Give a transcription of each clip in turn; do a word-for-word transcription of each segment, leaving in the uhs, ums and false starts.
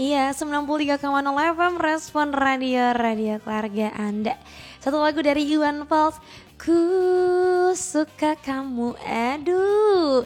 Iya, sembilan puluh tiga koma nol F M Respon Radio, radio keluarga Anda. Satu lagu dari Iwan Fals, Ku suka kamu, aduh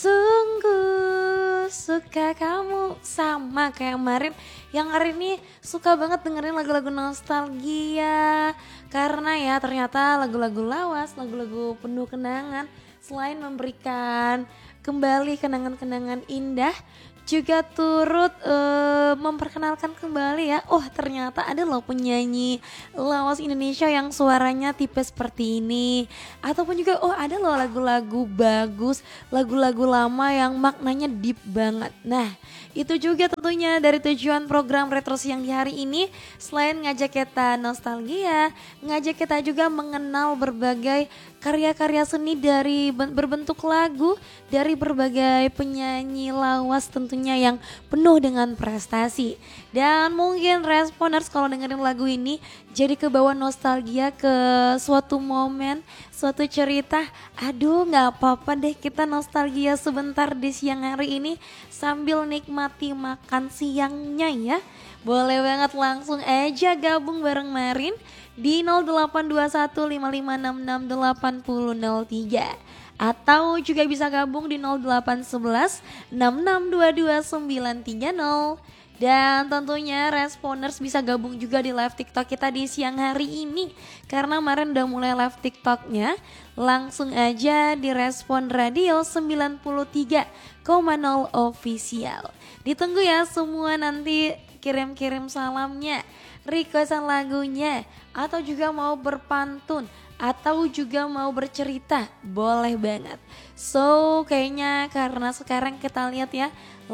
sungguh suka kamu. Sama kayak kemarin, yang hari ini suka banget dengerin lagu-lagu nostalgia. Karena ya ternyata lagu-lagu lawas, lagu-lagu penuh kenangan, selain memberikan kembali kenangan-kenangan indah, juga turut uh, memperkenalkan kembali ya. Oh ternyata ada loh penyanyi lawas Indonesia yang suaranya tipe seperti ini. Ataupun juga oh ada loh lagu-lagu bagus, lagu-lagu lama yang maknanya deep banget. Nah itu juga tentunya dari tujuan program Retro Siang di hari ini. Selain ngajak kita nostalgia, ngajak kita juga mengenal berbagai karya-karya seni dari berbentuk lagu dari berbagai penyanyi lawas tentunya yang penuh dengan prestasi. Dan mungkin responers kalau dengerin lagu ini jadi kebawa nostalgia ke suatu momen, suatu cerita. Aduh gak apa-apa deh kita nostalgia sebentar di siang hari ini sambil nikmati makan siangnya ya. Boleh banget langsung aja gabung bareng Marin di nol delapan dua satu lima lima enam enam delapan nol nol tiga. Atau juga bisa gabung di nol delapan satu satu enam enam dua dua sembilan tiga nol. Dan tentunya responers bisa gabung juga di live TikTok kita di siang hari ini. Karena kemarin udah mulai live TikToknya. Langsung aja di Respon Radio sembilan puluh tiga koma nol official. Ditunggu ya semua nanti kirim-kirim salamnya, requestan lagunya, atau juga mau berpantun, atau juga mau bercerita, boleh banget. So kayaknya karena sekarang kita lihat ya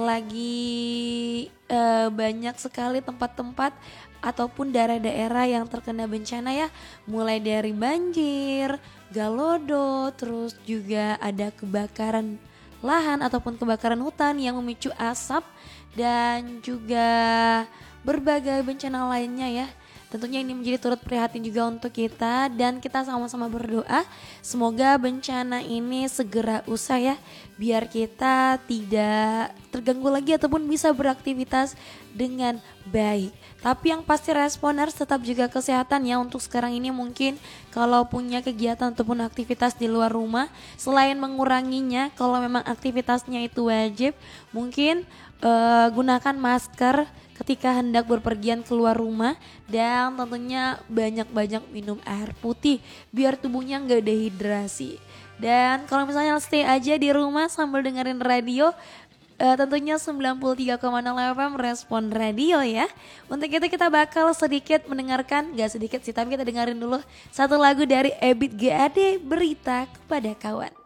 lagi uh, banyak sekali tempat-tempat ataupun daerah-daerah yang terkena bencana ya. Mulai dari banjir, galodo, terus juga ada kebakaran lahan ataupun kebakaran hutan yang memicu asap dan juga berbagai bencana lainnya ya. Tentunya ini menjadi turut prihatin juga untuk kita dan kita sama-sama berdoa semoga bencana ini segera usai ya, biar kita tidak terganggu lagi ataupun bisa beraktivitas dengan baik. Tapi yang pasti responers tetap juga kesehatan ya untuk sekarang ini. Mungkin kalau punya kegiatan ataupun aktivitas di luar rumah, selain menguranginya kalau memang aktivitasnya itu wajib, mungkin uh, gunakan masker ketika hendak berpergian keluar rumah dan tentunya banyak-banyak minum air putih biar tubuhnya nggak dehidrasi. Dan kalau misalnya stay aja di rumah sambil dengerin radio, uh, tentunya sembilan puluh tiga koma nol F M Respon Radio ya. Untuk itu kita bakal sedikit mendengarkan, gak sedikit sih tapi kita dengerin dulu satu lagu dari Ebit G A D, Berita Kepada Kawan.